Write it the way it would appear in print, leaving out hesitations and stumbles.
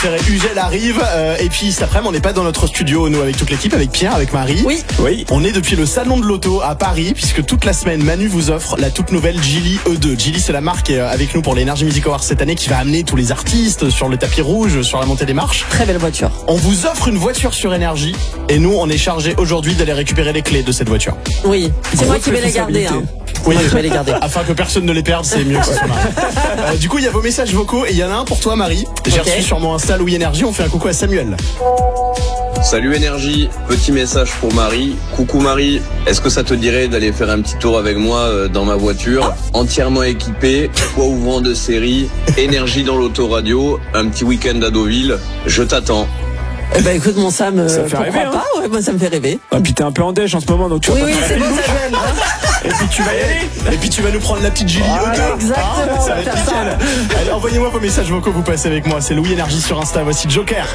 Ugel arrive et puis cet après-midi on n'est pas dans notre studio, nous avec toute l'équipe, avec Pierre, avec Marie. Oui. On est depuis le salon de l'auto à Paris puisque toute la semaine Manu vous offre la toute nouvelle Geely E2. Geely c'est la marque avec nous pour l'Energy Music Awards cette année qui va amener tous les artistes sur le tapis rouge, sur la montée des marches. Très belle voiture. On vous offre une voiture sur énergie et nous on est chargé aujourd'hui d'aller récupérer les clés de cette voiture. Oui, c'est moi qui vais les garder. Oui, je vais les garder. Afin que personne ne les perde, c'est mieux que ce soit Marie. Du coup, il y a vos messages vocaux et il y en a un pour toi, Marie. J'ai reçu sur mon Insta Louis Énergie. On fait un coucou à Samuel. Salut Énergie, petit message pour Marie. Coucou Marie, est-ce que ça te dirait d'aller faire un petit tour avec moi dans ma voiture, entièrement équipée, toit ouvrant de série, énergie dans l'autoradio, un petit week-end à Deauville, je t'attends. Eh ben écoute mon Sam, ça fait rêver, pas ouais, moi ça me fait rêver. Ah, puis t'es un peu en déj en ce moment, donc tu vas Oui, c'est bon, ça gêne. Et puis tu vas y aller. Et puis tu vas nous prendre la petite Geely E2. Exactement, Ça va être nickel. Allez, envoyez-moi vos messages vocaux, vous passez avec moi. C'est Louis Énergie sur Insta. Voici Joker.